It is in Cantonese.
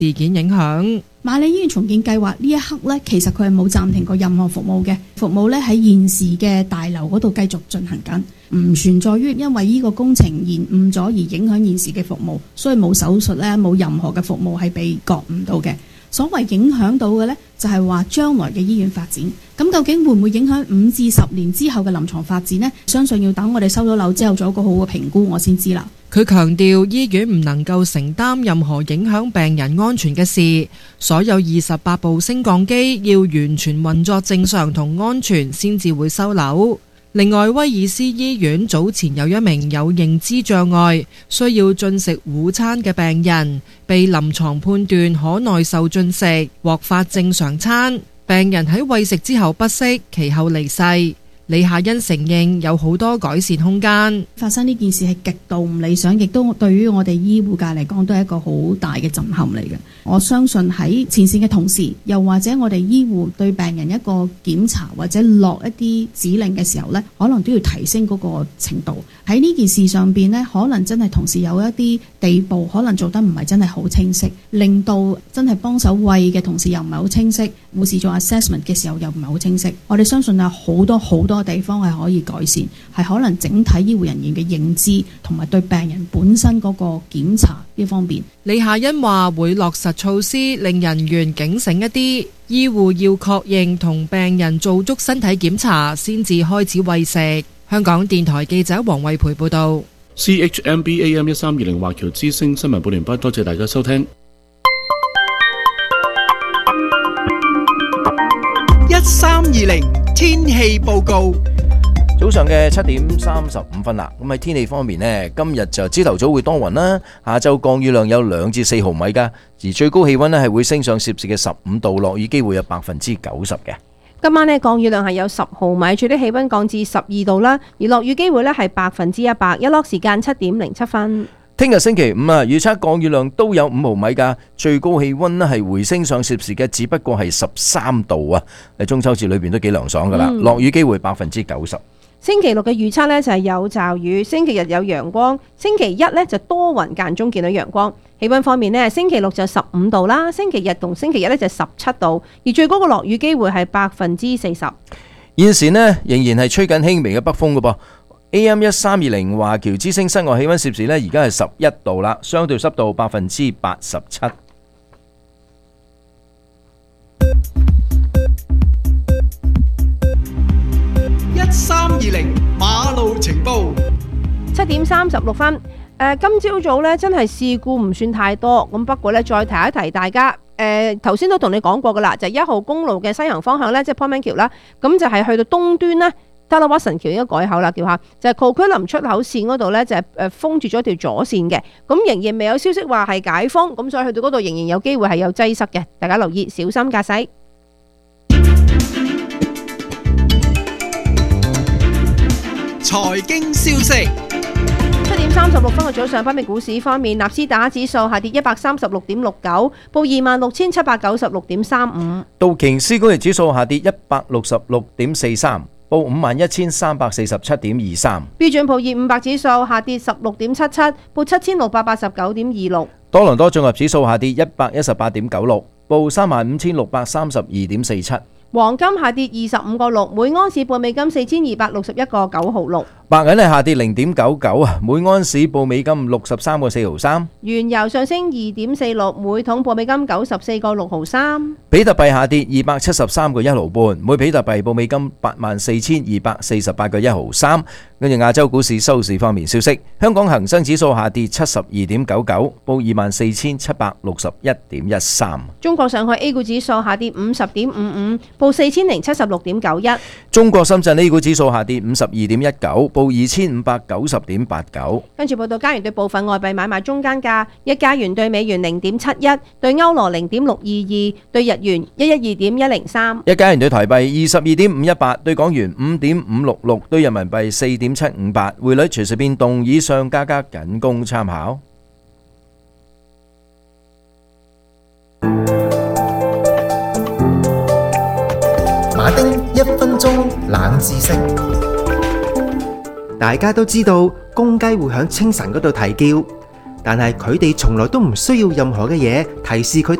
事件影響。 瑪麗醫院重建計劃呢一刻呢，其實佢係冇暫停過任何服務嘅，服務呢喺現時嘅大樓嗰度繼續進行緊，唔存在於因為呢個工程延誤咗而影響現時嘅服務，所以冇手術呢，冇任何嘅服務係被割唔到嘅。所謂影響到嘅呢，就係話將來嘅醫院發展，咁究竟會唔會影響5至10年之後嘅臨床發展呢？相信要等我哋收咗樓之後做一個好嘅評估，我先知啦。 佢強調醫院唔能夠承擔任何影響病人安全嘅事，所有28部升降機要完全運作正常同安全先至會收樓。另外，威爾斯醫院早前有一名有認知障礙需要進食午餐嘅病人，被臨床判斷可耐受進食，獲發正常餐。病人喺餵食之後不適，其後離世。李夏茵承認有好多改善空間。 發生呢件事係極度唔理想，亦都對於我哋醫護界嚟講都係一個好大嘅震撼嚟嘅。我相信喺前線嘅同事，又或者我哋醫護對病人一個檢查或者落一啲指令嘅時候呢，可能都要提升嗰個程度。喺呢件事上邊呢，可能真係同時有一啲地步可能做得唔係真係好清晰，令到真係幫手餵嘅同事又唔係好清晰，護士做 assessment 嘅時候又唔係好清晰。我哋相信有好多地方係可以改善，係可能整體醫護人員嘅認知同埋對病人本身嗰個檢查呢方面。 李夏茵話會落實措施，令人員警醒一啲，醫護要確認同病人做足身體檢查先至開始餵食。香港電台記者黃慧培報道。 CHMB AM 1320華僑之聲新聞報完畢，多謝大家收聽。 1320天氣報告。 早上嘅7點35分啦。咁喺天氣方面呢，今日就朝頭早會多雲啦，下晝降雨量有2至4毫米噶，而最高氣溫呢係會升上攝氏嘅15度，落雨機會有90%嘅。 今晚呢，降雨量係有10毫米，最低氣溫降至12度啦，而落雨機會呢係100%，日落時間7點07分。 聽日星期五啊，預測降雨量都有5毫米噶，最高氣溫呢係回升上攝氏嘅，只不過係13度啊。喺中秋節裏邊都幾涼爽噶啦，落雨機會90%。 星期六嘅預測呢就係有驟雨，星期日有陽光，星期一呢就多雲間中見到陽光。氣溫方面呢，星期六就15度啦，星期日同星期一呢就17度，而最高嘅落雨機會係40%。 現時呢仍然係吹緊輕微嘅北風噶噃。AM 1320華僑之聲室外氣溫攝氏呢而家係11度啦，相對濕度87%。 1320馬路情報。 7點36分。今朝早呢真係事故唔算太多，咁不過呢，再提一提大家。頭先都同你講過噶啦，就係1號公路嘅西行方向呢，即係 Portman 橋啦，咁就係去到東端呢。德拉瓦神橋應該改口啦，叫下就係庫區林出口線嗰度呢，就係封住咗條左線嘅，咁仍然未有消息話係解封，咁所以去到嗰度仍然有機會係有擠塞嘅，大家留意小心駕駛。 財經消息。 7點36分嘅早上，北美股市方面，納斯達克指數下跌136.69，報26,796.35。 道瓊斯工業指數下跌166.43，報51,347.23。 標準普爾500指數下跌16.77，報7,689.26。 多倫多綜合指數下跌118.96，報35,632.47。 黃金下跌25.6，每安士報美金4261.9毫6。 白銀係下跌0.99啊，每安士報美金63.4毫3。 原油上升2.46，每桶報美金94.6毫3。 比特幣下跌273.1毫半，每比特幣報美金84,248.1毫3。跟住亞洲股市收市方面消息，香港恒生指數下跌72.99，報24,761.13。 中國上海 A 股指數下跌50.55，報4076.91。 中國深圳 A 股指數下跌52.19，報2590.89。 跟住報道加元對部分外幣買賣中間價：一加元對美元0.71，對歐羅0.622，對日元112.103。 一加元對台幣22.518，對港元5.566，對人民幣4.758。匯率隨時變動，以上價格僅供參考。 馬丁1分鐘冷知識。大家都知道公雞會響清晨嗰度啼叫， 但係佢哋從來都唔需要任何嘅嘢提示佢哋。